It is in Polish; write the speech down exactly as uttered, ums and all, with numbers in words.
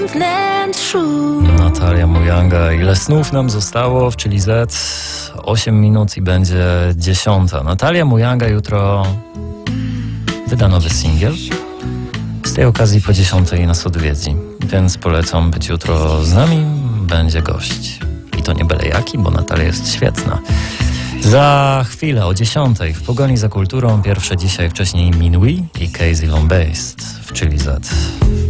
wnętrzu. Natalia Mujanga. Ile snów nam zostało w Chili Z? osiem minut i będzie dziesiąta. Natalia Mujanga jutro wyda nowy singiel. Z tej okazji po dziesiątej nas odwiedzi. Więc polecam być jutro z nami. Będzie gość. I to nie byle jaki, bo Natalia jest świetna. Za chwilę o dziesiątej w pogoni za kulturą. Pierwsze dzisiaj, wcześniej Minuit i Casey Lombast w Chili Z.